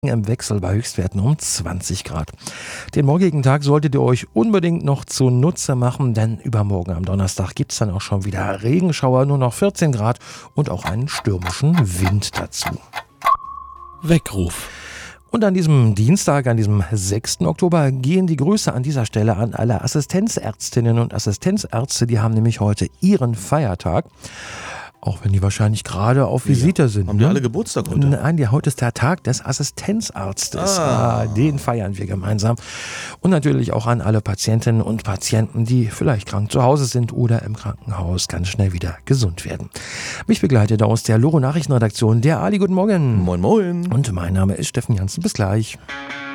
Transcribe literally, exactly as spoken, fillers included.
im Wechsel bei Höchstwerten um zwanzig Grad. Den morgigen Tag solltet ihr euch unbedingt noch zunutze machen, denn übermorgen am Donnerstag gibt es dann auch schon wieder Regenschauer, nur noch vierzehn Grad und auch einen stürmischen Wind dazu. Weckruf. Und an diesem Dienstag, an diesem sechsten Oktober, gehen die Grüße an dieser Stelle an alle Assistenzärztinnen und Assistenzärzte. Die haben nämlich heute ihren Feiertag. Auch wenn die wahrscheinlich gerade auf Visite ja. sind. Haben ne? die alle Geburtstag heute? Nein, ja, heute ist der Tag des Assistenzarztes. Ah. Ah, den feiern wir gemeinsam. Und natürlich auch an alle Patientinnen und Patienten, die vielleicht krank zu Hause sind oder im Krankenhaus ganz schnell wieder gesund werden. Mich begleitet aus der Loro Nachrichtenredaktion der Ali. Guten Morgen. Moin, moin. Und mein Name ist Steffen Janssen. Bis gleich.